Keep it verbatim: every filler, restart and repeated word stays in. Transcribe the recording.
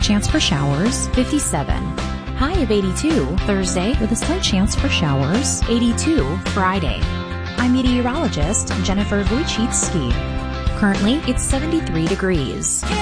chance for showers, fifty-seven. High of eighty-two Thursday with a slight chance for showers, eighty-two Friday. I'm meteorologist Jennifer Wojcicki. Currently, it's seventy-three degrees.